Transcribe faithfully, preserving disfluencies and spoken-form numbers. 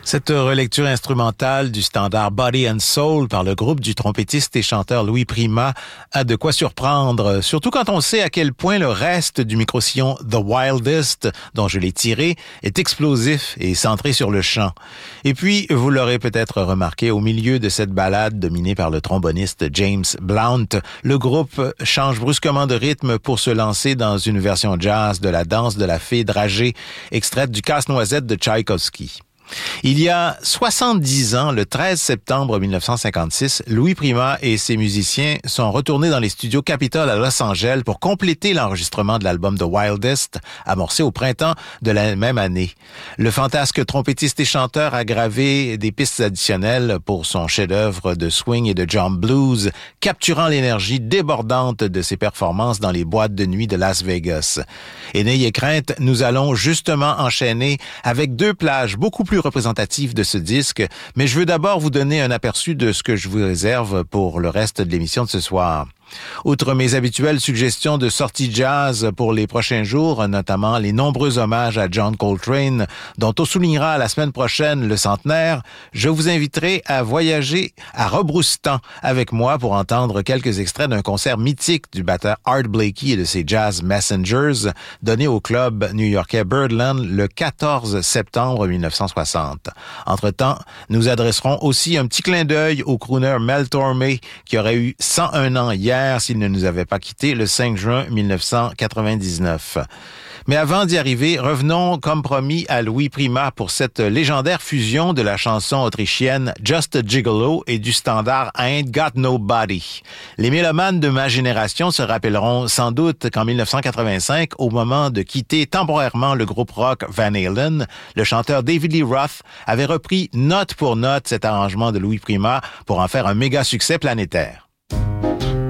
Cette relecture instrumentale du standard Body and Soul par le groupe du trompettiste et chanteur Louis Prima a de quoi surprendre, surtout quand on sait à quel point le reste du micro-sillon The Wildest, dont je l'ai tiré, est explosif et centré sur le chant. Et puis, vous l'aurez peut-être remarqué, au milieu de cette ballade dominée par le tromboniste James Blount, le groupe change brusquement de rythme pour se lancer dans une version jazz de la danse de la fée dragée, extraite du Casse-Noisette de Tchaïkovski. Il y a soixante-dix ans, le treize septembre mille neuf cent cinquante-six, Louis Prima et ses musiciens sont retournés dans les studios Capitol à Los Angeles pour compléter l'enregistrement de l'album The Wildest, amorcé au printemps de la même année. Le fantasque trompettiste et chanteur a gravé des pistes additionnelles pour son chef-d'œuvre de swing et de jump blues, capturant l'énergie débordante de ses performances dans les boîtes de nuit de Las Vegas. Et n'ayez crainte, nous allons justement enchaîner avec deux plages beaucoup plus représentatif de ce disque, mais je veux d'abord vous donner un aperçu de ce que je vous réserve pour le reste de l'émission de ce soir. Outre mes habituelles suggestions de sorties jazz pour les prochains jours, notamment les nombreux hommages à John Coltrane, dont on soulignera la semaine prochaine le centenaire, je vous inviterai à voyager à Rebroustan avec moi pour entendre quelques extraits d'un concert mythique du batteur Art Blakey et de ses Jazz Messengers, donné au club new-yorkais Birdland le quatorze septembre mille neuf cent soixante. Entre-temps, nous adresserons aussi un petit clin d'œil au crooner Mel Tormé, qui aurait eu cent un ans hier s'il ne nous avait pas quittés le cinq juin mille neuf cent quatre-vingt-dix-neuf. Mais avant d'y arriver, revenons comme promis à Louis Prima pour cette légendaire fusion de la chanson autrichienne Just a Gigolo et du standard I Ain't Got Nobody. Les mélomanes de ma génération se rappelleront sans doute qu'en mille neuf cent quatre-vingt-cinq, au moment de quitter temporairement le groupe rock Van Halen, le chanteur David Lee Roth avait repris note pour note cet arrangement de Louis Prima pour en faire un méga succès planétaire.